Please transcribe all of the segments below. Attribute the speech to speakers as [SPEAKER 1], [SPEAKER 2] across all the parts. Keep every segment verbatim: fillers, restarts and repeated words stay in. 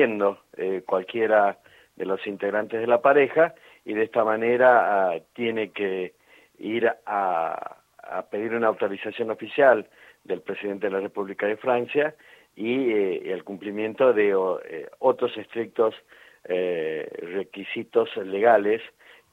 [SPEAKER 1] eh, cualquiera de los integrantes de la pareja, y de esta manera uh, tiene que ir a, a pedir una autorización oficial del presidente de la República de Francia y eh, el cumplimiento de eh, otros estrictos eh, requisitos legales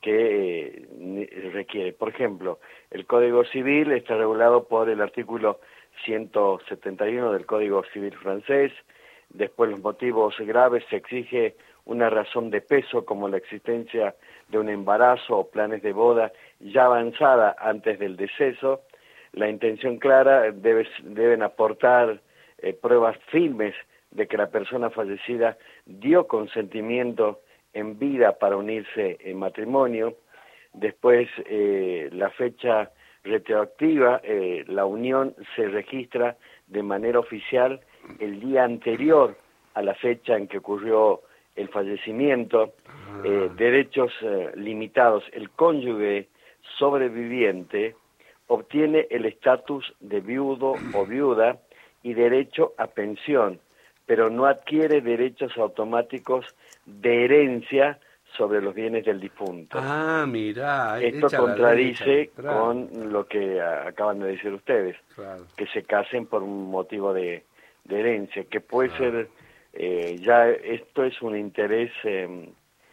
[SPEAKER 1] que eh, requiere. Por ejemplo, el Código Civil está regulado por el artículo ciento setenta y uno del Código Civil francés. Después, los motivos graves, se exige una razón de peso, como la existencia de un embarazo o planes de boda ya avanzada antes del deceso. La intención clara, debe, deben aportar eh, pruebas firmes de que la persona fallecida dio consentimiento en vida para unirse en matrimonio. Después, eh, la fecha retroactiva, eh, la unión se registra de manera oficial el día anterior a la fecha en que ocurrió el fallecimiento. Ah. Eh, derechos eh, limitados. El cónyuge sobreviviente obtiene el estatus de viudo o viuda y derecho a pensión, pero no adquiere derechos automáticos de herencia sobre los bienes del difunto.
[SPEAKER 2] Ah, mirá.
[SPEAKER 1] Esto contradice con lo que acaban de decir ustedes, claro, que se casen por un motivo de, de herencia, que puede claro. ser, eh, ya esto es un interés eh,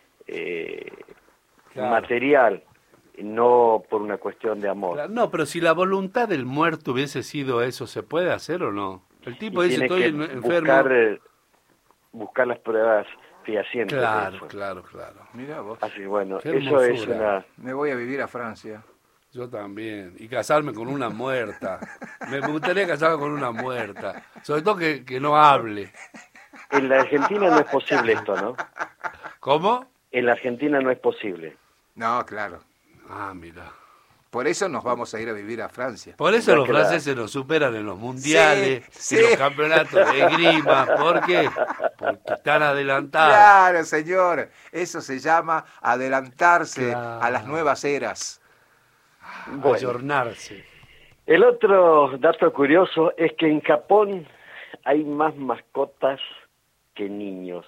[SPEAKER 1] eh, claro. material, no por una cuestión de amor.
[SPEAKER 2] Claro, no, pero si la voluntad del muerto hubiese sido eso, ¿se puede hacer o no? El tipo
[SPEAKER 1] y
[SPEAKER 2] dice, estoy enfermo.
[SPEAKER 1] Buscar, eh, buscar las pruebas fehacientes.
[SPEAKER 2] Claro, claro, claro.
[SPEAKER 3] Mirá vos.
[SPEAKER 1] Así, bueno, eso es una...
[SPEAKER 3] Me voy a vivir a Francia.
[SPEAKER 2] Yo también. Y casarme con una muerta. Me gustaría casarme con una muerta. Sobre todo que, que no hable.
[SPEAKER 1] En la Argentina no es posible esto, ¿no?
[SPEAKER 2] ¿Cómo?
[SPEAKER 1] En la Argentina no es posible.
[SPEAKER 3] No, claro.
[SPEAKER 2] Ah, mira.
[SPEAKER 3] Por eso nos vamos a ir a vivir a Francia.
[SPEAKER 2] Por eso ya los franceses la... nos superan en los mundiales, sí, en sí. los campeonatos de esgrima. ¿Por qué? Porque están adelantados.
[SPEAKER 3] Claro, señor. Eso se llama adelantarse claro. a las nuevas eras.
[SPEAKER 2] Bueno, ayornarse.
[SPEAKER 1] El otro dato curioso es que en Japón hay más mascotas que niños.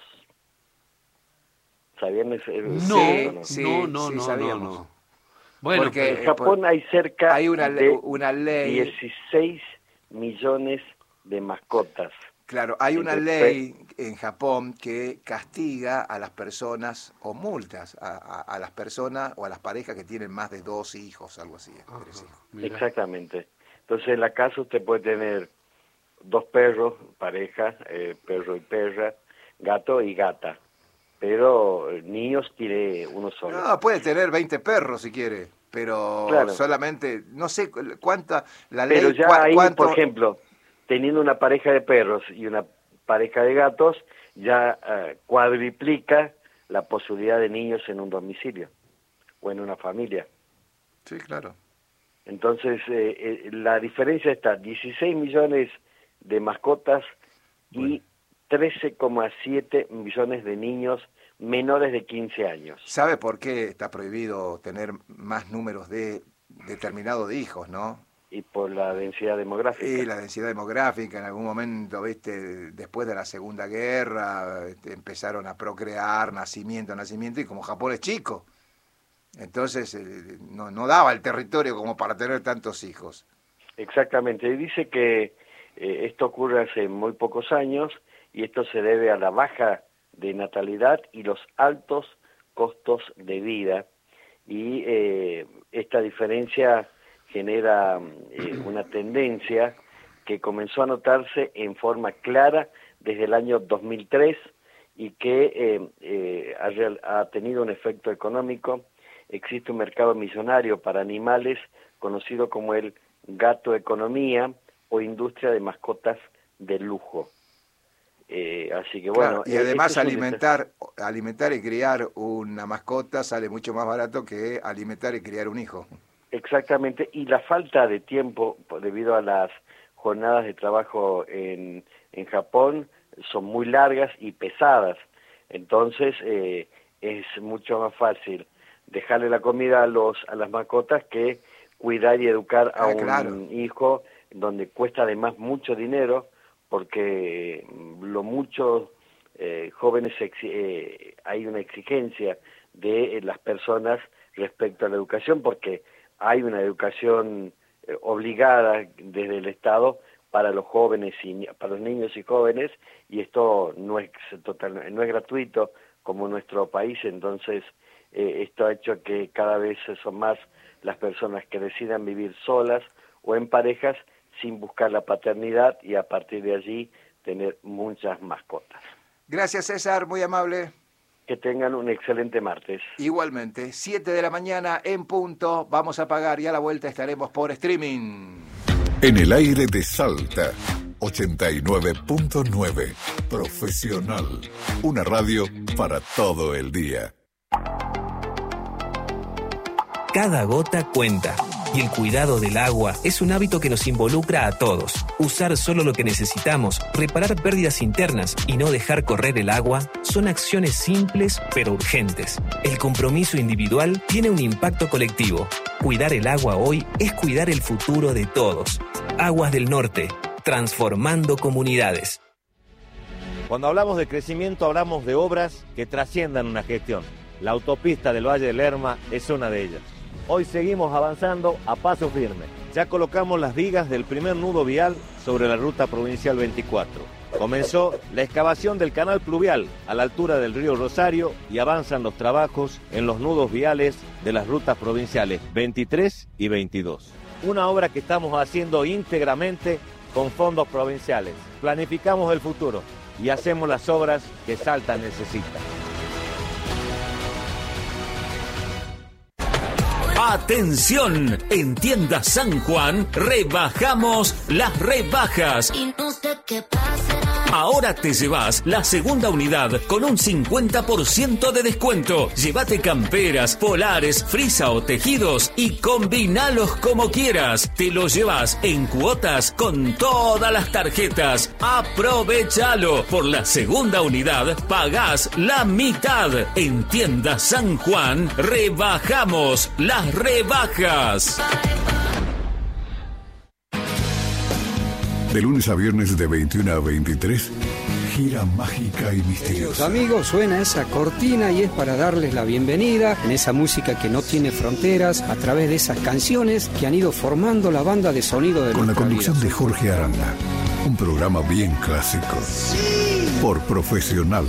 [SPEAKER 1] ¿Sabían eso?
[SPEAKER 2] No, sí, no, sí, no, no, sí, no, no, no.
[SPEAKER 1] Bueno, porque en Japón hay cerca
[SPEAKER 3] hay una,
[SPEAKER 1] de
[SPEAKER 3] una ley,
[SPEAKER 1] dieciséis millones de mascotas.
[SPEAKER 3] Claro, hay una Entonces, ley en Japón que castiga a las personas o multas a, a, a las personas o a las parejas que tienen más de dos hijos, algo así.
[SPEAKER 2] Ajá,
[SPEAKER 1] exactamente. Entonces, en la casa usted puede tener dos perros, pareja, eh, perro y perra, gato y gata. Pero niños tiene uno solo.
[SPEAKER 3] No, puede tener veinte perros si quiere, pero claro. solamente, no sé cuánta, la ley...
[SPEAKER 1] Pero ya
[SPEAKER 3] cu
[SPEAKER 1] ahí,
[SPEAKER 3] cuánto...
[SPEAKER 1] por ejemplo, teniendo una pareja de perros y una pareja de gatos, ya uh, cuadriplica la posibilidad de niños en un domicilio o en una familia.
[SPEAKER 3] Sí, claro.
[SPEAKER 1] Entonces, eh, eh, la diferencia está, dieciséis millones de mascotas bueno. y trece coma siete millones de niños menores de quince años.
[SPEAKER 3] ¿Sabe por qué está prohibido tener más números de determinado de hijos, no?
[SPEAKER 1] Y por la densidad demográfica.
[SPEAKER 3] Y la densidad demográfica, en algún momento, viste, después de la Segunda Guerra, este, empezaron a procrear, nacimiento, nacimiento, y como Japón es chico, entonces eh, no, no daba el territorio como para tener tantos hijos.
[SPEAKER 1] Exactamente, y dice que eh, esto ocurre hace muy pocos años, y esto se debe a la baja de natalidad y los altos costos de vida, y eh, esta diferencia genera eh, una tendencia que comenzó a notarse en forma clara desde el año dos mil tres y que eh, eh, ha, ha tenido un efecto económico. Existe un mercado millonario para animales conocido como el gato economía o industria de mascotas de lujo. Eh, así que bueno,
[SPEAKER 3] claro, y además
[SPEAKER 1] este
[SPEAKER 3] alimentar un... alimentar y criar una mascota sale mucho más barato que alimentar y criar un hijo.
[SPEAKER 1] Exactamente, y la falta de tiempo debido a las jornadas de trabajo en, en Japón son muy largas y pesadas, entonces eh, es mucho más fácil dejarle la comida a los a las mascotas que cuidar y educar a ah, un claro. hijo, donde cuesta además mucho dinero, porque lo mucho eh, jóvenes, eh, hay una exigencia de eh, las personas respecto a la educación, porque hay una educación eh, obligada desde el Estado para los jóvenes y para los niños y jóvenes, y esto no es total, no es gratuito como en nuestro país. Entonces eh, esto ha hecho que cada vez son más las personas que decidan vivir solas o en parejas sin buscar la paternidad, y a partir de allí tener muchas mascotas.
[SPEAKER 3] Gracias, César, muy amable.
[SPEAKER 1] Que tengan un excelente martes.
[SPEAKER 3] Igualmente, siete de la mañana en punto, vamos a pagar y a la vuelta estaremos por streaming.
[SPEAKER 4] En el aire de Salta, ochenta y nueve punto nueve, Profesional, una radio para todo el día.
[SPEAKER 5] Cada gota cuenta. Y el cuidado del agua es un hábito que nos involucra a todos. Usar solo lo que necesitamos, reparar pérdidas internas y no dejar correr el agua son acciones simples pero urgentes. El compromiso individual tiene un impacto colectivo. Cuidar el agua hoy es cuidar el futuro de todos. Aguas del Norte, transformando comunidades.
[SPEAKER 6] Cuando hablamos de crecimiento hablamos de obras que trasciendan una gestión. La autopista del Valle del Lerma es una de ellas. Hoy seguimos avanzando a paso firme. Ya colocamos las vigas del primer nudo vial sobre la ruta provincial veinticuatro. Comenzó la excavación del canal pluvial a la altura del río Rosario y avanzan los trabajos en los nudos viales de las rutas provinciales veintitrés y veintidós. Una obra que estamos haciendo íntegramente con fondos provinciales. Planificamos el futuro y hacemos las obras que Salta necesita.
[SPEAKER 7] ¡Atención! En Tiendas San Juan rebajamos las rebajas. Y no sé qué pasará. Ahora te llevas la segunda unidad con un cincuenta por ciento de descuento. Llévate camperas, polares, frisa o tejidos y combinalos como quieras. Te los llevas en cuotas con todas las tarjetas. ¡Aprovechalo! Por la segunda unidad pagás la mitad. En Tiendas San Juan rebajamos las rebajas.
[SPEAKER 4] De lunes a viernes de veintiuno a veintitrés, gira mágica y misteriosa.
[SPEAKER 8] Queridos amigos, suena esa cortina y es para darles la bienvenida en esa música que no tiene fronteras, a través de esas canciones que han ido formando la banda de sonido de
[SPEAKER 4] con la conducción
[SPEAKER 8] vida.
[SPEAKER 4] de Jorge Aranda, un programa bien clásico, sí, por Profesional.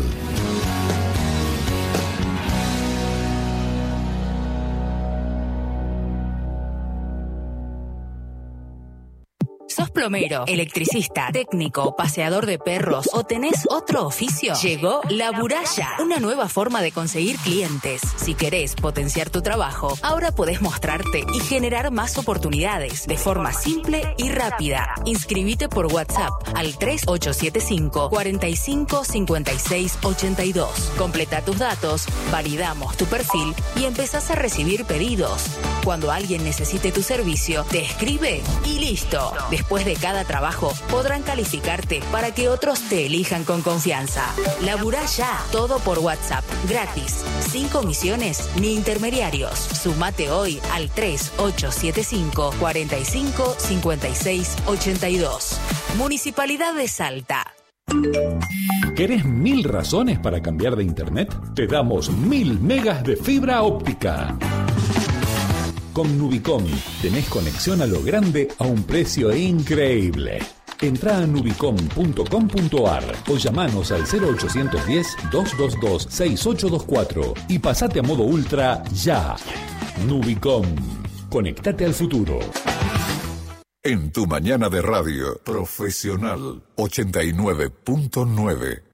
[SPEAKER 9] ¿Sos plomero, electricista, técnico, paseador de perros o tenés otro oficio? Llegó La Buralla, una nueva forma de conseguir clientes. Si querés potenciar tu trabajo, ahora podés mostrarte y generar más oportunidades de forma simple y rápida. Inscribite por WhatsApp al tres ocho siete cinco, cuatro cinco, cinco seis ocho dos. Completa tus datos, validamos tu perfil y empezás a recibir pedidos. Cuando alguien necesite tu servicio, te escribe y listo. Después de cada trabajo, podrán calificarte para que otros te elijan con confianza. Laburá ya, todo por WhatsApp, gratis, sin comisiones ni intermediarios. Sumate hoy al tres ocho siete cinco, cuatro cinco, cinco seis ocho dos. Municipalidad de Salta.
[SPEAKER 10] ¿Querés mil razones para cambiar de internet? Te damos mil megas de fibra óptica. Con Nubicom tenés conexión a lo grande a un precio increíble. Entrá a nubicom punto com punto ar o llamanos al cero ochocientos diez, doscientos veintidós, sesenta y ocho veinticuatro y pasate a modo ultra ya. Nubicom. Conectate al futuro.
[SPEAKER 4] En tu mañana de radio, Profesional ochenta y nueve punto nueve.